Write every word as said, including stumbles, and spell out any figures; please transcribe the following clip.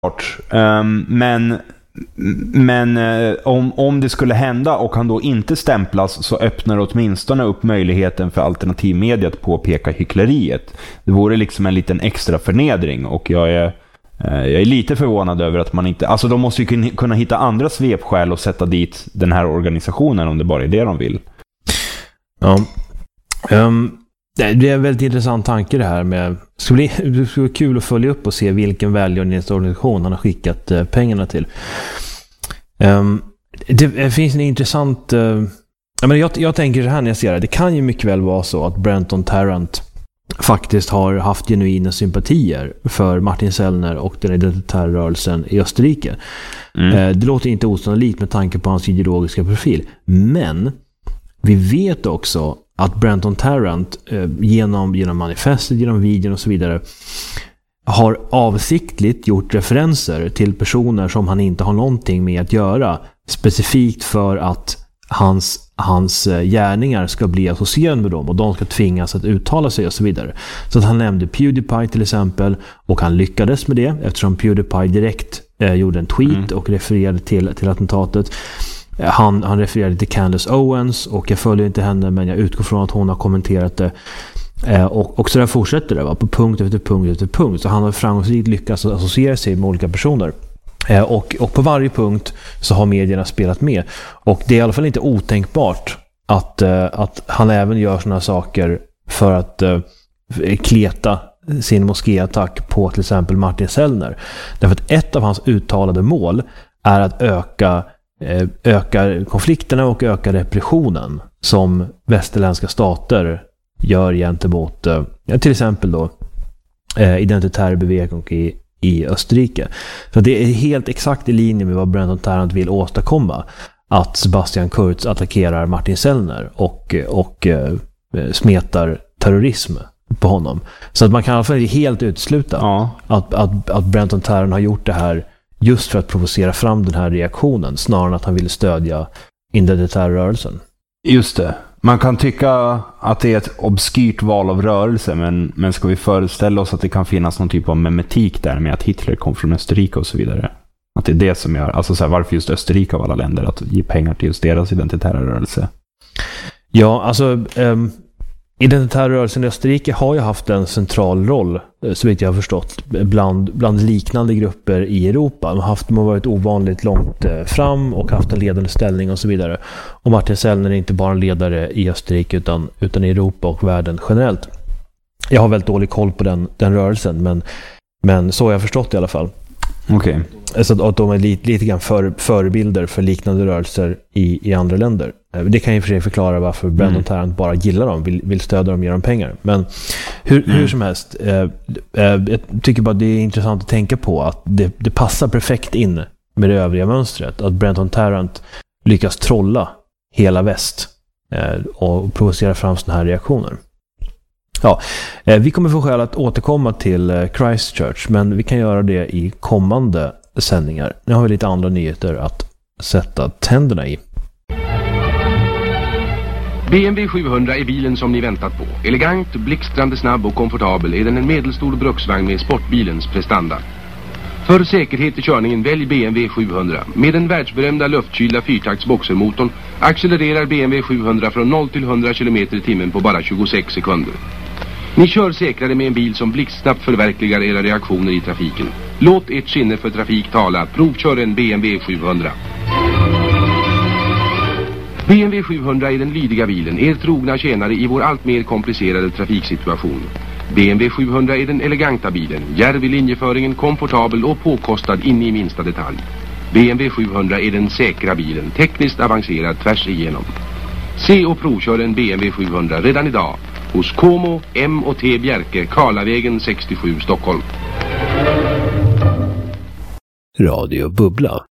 Um, men men uh, om, om det skulle hända och han då inte stämplas, så öppnar det åtminstone upp möjligheten för alternativmedia att påpeka hyckleriet. Det vore liksom en liten extra förnedring, och jag är Jag är lite förvånad över att man inte... Alltså de måste ju kunna hitta andra svepskäl och sätta dit den här organisationen om det bara är det de vill. Ja. Um, det är en väldigt intressant tanke det här med... Det skulle bli, det skulle bli kul att följa upp och se vilken välgörenhetsorganisation han har skickat uh, pengarna till. Um, det, det finns en intressant... Uh, jag, menar, jag, jag tänker så här när jag ser det. Det kan ju mycket väl vara så att Brenton Tarrant faktiskt har haft genuina sympatier för Martin Sellner och den identitära rörelsen i Österrike. Mm. Det låter inte osannolikt med tanke på hans ideologiska profil. Men vi vet också att Brenton Tarrant genom, genom manifestet, genom videon och så vidare har avsiktligt gjort referenser till personer som han inte har någonting med att göra, specifikt för att hans, hans gärningar ska bli associerade med dem och de ska tvingas att uttala sig och så vidare. Så att han nämnde PewDiePie till exempel, och han lyckades med det eftersom PewDiePie direkt eh, gjorde en tweet mm. och refererade till, till attentatet. Han, han refererade till Candace Owens, och jag följer inte henne, men jag utgår från att hon har kommenterat det. Eh, och, och så där fortsätter det va? På punkt efter punkt efter punkt. Så han har framgångsrikt lyckats associera sig med olika personer. Eh, och, och på varje punkt så har medierna spelat med. Och det är i alla fall inte otänkbart att, eh, att han även gör såna saker för att eh, kleta sin moskéattack på till exempel Martin Sellner. Därför att ett av hans uttalade mål är att öka, eh, öka konflikterna och öka repressionen som västerländska stater gör gentemot eh, till exempel då eh, identitär bevegning i i Österrike. Så det är helt exakt i linje med vad Brenton Tarrant vill åstadkomma, att Sebastian Kurz attackerar Martin Sellner och, och eh, smetar terrorism på honom. Så att man kan i alla fall helt utesluta ja. att, att, att Brenton Tarrant har gjort det här just för att provocera fram den här reaktionen, snarare än att han ville stödja identitärrörelsen. Just det. Man kan tycka att det är ett obskyrt val av rörelse, men, men ska vi föreställa oss att det kan finnas någon typ av memetik där med att Hitler kom från Österrike och så vidare? Att det är det som gör, alltså så här, varför just Österrike av alla länder att ge pengar till just deras identitära rörelse? Ja, alltså um, identitära rörelsen i Österrike har ju haft en central roll, så vitt jag har förstått, bland, bland liknande grupper i Europa. De har, haft, de har varit ovanligt långt fram och haft en ledande ställning och så vidare. Och Martin Sellner är inte bara en ledare i Österrike utan, utan i Europa och världen generellt. Jag har väldigt dålig koll på den, den rörelsen, men, men så har jag förstått i alla fall. Okej. Okay. Så att de är lite, lite grann för, förebilder för liknande rörelser i, i andra länder. Det kan ju för sig förklara varför Brenton mm. Tarrant bara gillar dem, vill, vill stödja dem och ge dem pengar. Men hur, mm. hur som helst, eh, eh, jag tycker bara det är intressant att tänka på att det, det passar perfekt in med det övriga mönstret. Att Brenton Tarrant lyckas trolla hela väst eh, och provocera fram såna här reaktioner. Ja, eh, vi kommer få skäl att återkomma till eh, Christchurch, men vi kan göra det i kommande sändningar. Nu har vi lite andra nyheter att sätta tänderna i. B M W sjuhundra är bilen som ni väntat på. Elegant, blixtrande snabb och komfortabel är den en medelstor bruksvagn med sportbilens prestanda. För säkerhet i körningen välj B M W sjuhundra. Med den världsberömda luftkylda fyrtakts boxermotorn accelererar B M W sjuhundra från noll till hundra kilometer i timmen på bara tjugosex sekunder. Ni kör säkrare med en bil som blixtsnabbt förverkligar era reaktioner i trafiken. Låt ert sinne för trafik tala. Provkör en B M W sjuhundra. B M W sjuhundra är den lydiga bilen, er trogna tjänare i vår allt mer komplicerade trafiksituation. B M W sjuhundra är den eleganta bilen, djärv i linjeföringen, komfortabel och påkostad in i minsta detalj. B M W sjuhundra är den säkra bilen, tekniskt avancerad tvärs igenom. Se och provkör en B M W sjuhundra redan idag hos Como M och T Bjerke, Karlavägen sextiosju, Stockholm. Radio Bubbla.